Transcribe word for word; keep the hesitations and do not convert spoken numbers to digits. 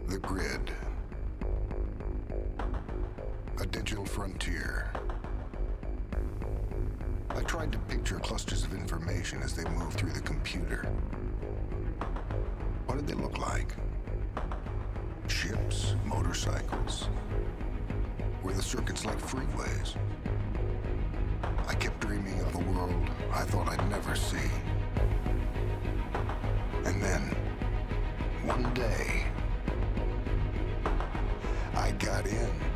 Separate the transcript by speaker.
Speaker 1: The grid. A digital frontier. I tried to picture clusters of information as they moved through the computer. What did they look like? Ships, motorcycles? Were the circuits like freeways? I kept dreaming of a world I thought I'd never see. And then, one day, I got in.